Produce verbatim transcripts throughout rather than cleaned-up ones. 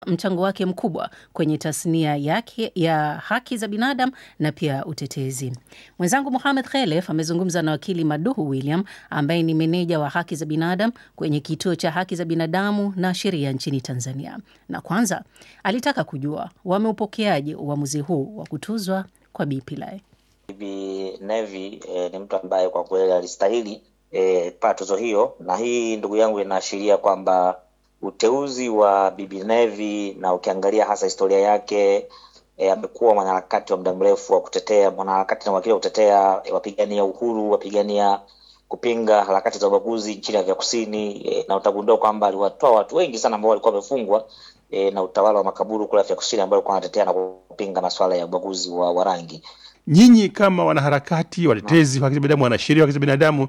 mchango wake mkubwa kwenye tasnia yake ya haki za binadamu na pia utetezi. Mwenzangu Mohamed Khelef amezungumza na wakili Maduhu William ambaye ni meneja wa haki za binadamu kwenye kituo cha haki za binadamu na sheria nchini Tanzania. Na kwanza alitaka kujua wameupokeaje uamuzi huu wa kutuzwa kwa Bi Pillay. Bi Nevi eh, ni mtu ambaye kwa kweli alistahili eh, pata tuzo hiyo, na hii ndugu yangu inaashiria kwamba uteuzi wa Bibi Nevi, na ukiangalia hasa historia yake, eh, amekuwa mwanaharakati wa muda mrefu wa kutetea mwanaharakati na wakili wa kutetea eh, wapigania uhuru, wapigania kupinga harakati za ubaguzi nchini Afrika Kusini, eh, na utagundua kwamba aliwatoa watu wengi sana ambao walikuwa wamefungwa eh, na utawala wa makaburu kule Afrika Kusini ambao walikuwa wanatetea na kupinga masuala ya ubaguzi wa, wa rangi. Nyinyi kama wanaharakati, watetezi wa haki za binadamu, wanasheria wa haki za binadamu,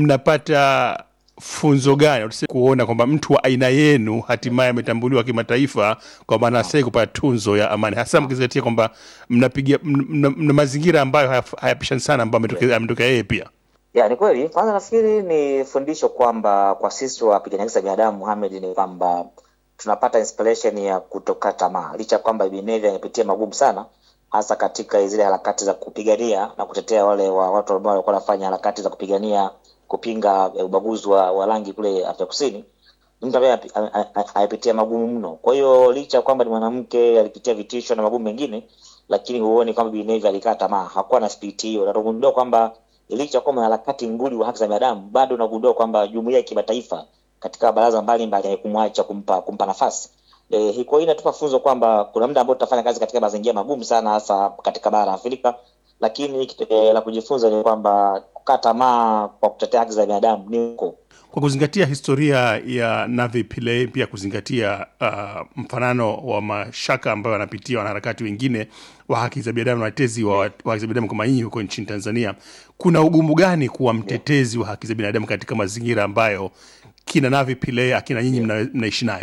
mnapata funzo gani kuona kwamba mtu wa aina yenu hatimaye ametambuliwa kimataifa kwa maana sasa kupata tunzo ya amani, hasa mkizingatia kwamba mnapigia mna mazingira ambayo hayapishani sana ambayo ametokea yeye pia? Ya, ni kweli. Kwanza nafikiri ni fundisho kwamba kwa sisi wapigania haki za binadamu, Mohamed, ni kwamba tunapata inspiration ya kutoka tamaa. Licha kwamba Bi Nevi amepitia magumu sana, hasa katika zile harakati za kupigania na kutetea wale wa watu ambao walikuwa wanafanya harakati za kupigania kupinga ubaguzi wa, wa rangi kule Afrika Kusini. Mtu ambaye alipitia magumu mno. Kwa hiyo licha kwamba ni mwanamke, alipitia vitisho na magumu mengine, lakini huoni kwamba Bi Nevi alikaa tamaa. Hakuwa na spirit hiyo. Na tunagundua kwamba licha kwamba harakati nguli wa haki za binadamu, bado tunagundua kwamba jumuiya ya kimataifa katika baraza mbalimbali haikumwacha kumpa kumpa nafasi. Eh, hiko inatupa funzo kwamba kuna muda ambao tutafanya kazi katika mazingira magumu sana, hasa katika bara la Afrika, lakini eh, la kujifunza ni kwamba kukata tamaa kwa kutetea haki za binadamu ni huko. Kwa kuzingatia historia ya Navi Pillay, pia kuzingatia uh, mfanano wa mashaka ambayo wanapitia wanaharakati wengine wa haki za binadamu na watetezi wa, wa haki za binadamu kama nyinyi huko nchini Tanzania, kuna ugumu gani kuwa mtetezi wa haki za binadamu katika mazingira ambayo kina Navi Pillay akina nyinyi mnaishi nayo?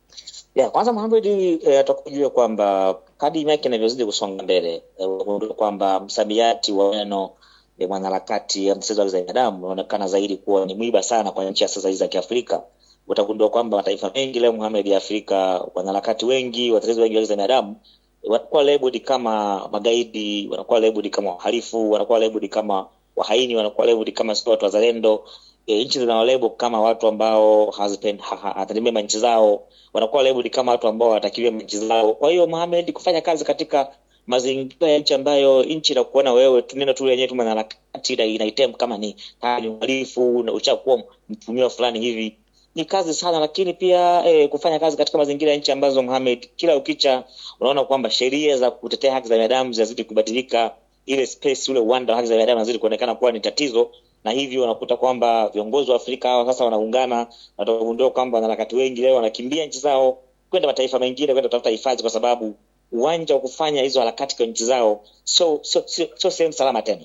Ya, kwanza Mohamed, eh, atakujua kwamba kadri miaka inavyozidi kusonga mbele, eh, kwamba msamiati wa neno e, mwanaharakati ya mtetezi wa haki za binadamu unaonekana zaidi kuwa ni mwiba sana kwa nchi sasa hizi za Kiafrika. Utagundua kwamba mataifa mengi leo, Mohamed, ya Afrika, wanaharakati wengi, watetezi wengi wa haki za binadamu wanakuwa labeled kama magaidi, wanakuwa labeled kama wahalifu, wanakuwa labeled kama wahaini, wanakuwa labeled kama sio watu wazalendo. E, nchi zinawalebo kama watu ambao hazipendi hatatembea nchi zao, wanakuwa labeled kama watu ambao watakiwa nchi zao. Kwa hiyo Mohamed, kufanya kazi katika mazingira ya nchi ambayo nchi inakuona wewe tuneno tu yenyewe tu mwanaharakati na inaitem kama ni hali uhalifu na uchakuwa mtumio fulani hivi, ni kazi sana. Lakini pia eh, kufanya kazi katika mazingira ya nchi ambazo, Mohamed, kila ukicha unaona kwamba sheria za kutetea haki za binadamu zinazidi kubadilika, ile space ule uwanda wa haki za binadamu unazidi kuonekana kuwa ni tatizo, na hivyo unakuta kwamba viongozi wa Afrika hawa sasa wanaungana na watagundua kwamba wanaharakati wengi leo wanakimbia nchi zao kwenda mataifa mengine kwenda kutafuta hifadhi, kwa sababu uwanja wa kufanya hizo harakati kwa nchi zao so so so, so sehemu salama tena.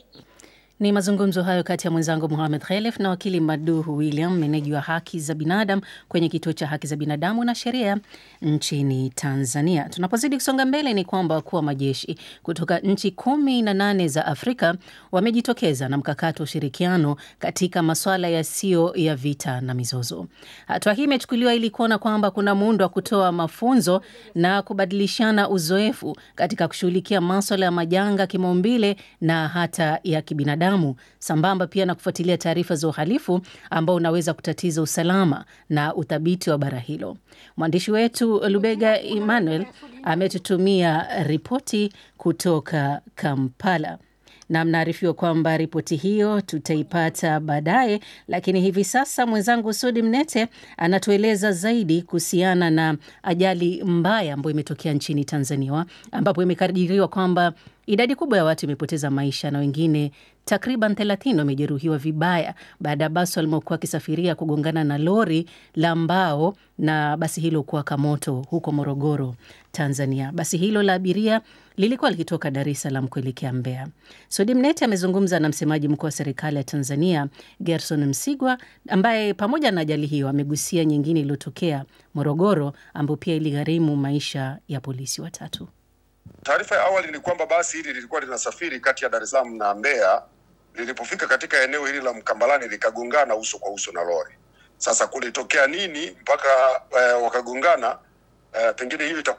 Ni mazungumzo hayo kati ya mwenzangu Mohamed Khelef na wakili Maduhu William, meneja wa haki za binadamu kwenye kituo cha haki za binadamu na sheria nchini Tanzania. Tunapozidi kusonga mbele ni kwamba wakuu wa majeshi kutoka nchi kumi na nane za Afrika wamejitokeza na mkakati wa ushirikiano katika masuala yasiyo ya vita na mizozo. Hatua hii imechukuliwa ili kuona kwamba kuna muundo wa kutoa mafunzo na kubadilishana uzoefu katika kushughulikia masuala ya majanga kimaumbile na hata ya kibinadamu, sambamba pia na kufuatilia taarifa za uhalifu ambao unaweza kutatiza usalama na uthabiti wa bara hilo. Mwandishi wetu Lubega Emmanuel ametutumia ripoti kutoka Kampala, na mnaarifiwa kwamba ripoti hiyo tutaipata baadaye, lakini hivi sasa mwenzangu Sudi Mnete anatueleza zaidi kuhusiana na ajali mbaya ambayo imetokea nchini Tanzania, ambapo imekadiriwa kwamba idadi kubwa ya watu imepoteza maisha na wengine takriban thelathini wamejeruhiwa vibaya baada ya basi walimokuwa kisafiria kugongana na lori la mbao na basi hilo kuwaka moto huko Morogoro, Tanzania. Basi hilo la abiria lilikuwa likitoka Dar es Salaam kuelekea Mbeya. Sudi Mnete amezungumza na msemaji mkuu wa serikali ya Tanzania, Gerson Msigwa, ambaye pamoja na ajali hiyo amegusia nyingine iliyotokea Morogoro ambapo pia iligharimu maisha ya polisi watatu. Taarifa ya awali ni kwamba basi hili lilikuwa linasafiri kati ya Dar es Salaam na Mbeya. Lilipofika katika eneo hili la Mkambalani likagongana uso kwa uso na lori. Sasa kulitokea nini mpaka eh, wakagongana? uh, pengine hiyo